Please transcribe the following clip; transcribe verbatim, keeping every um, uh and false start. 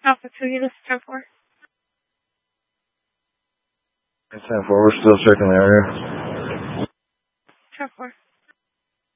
Alpha two units, ten four. ten four, we're still checking the area.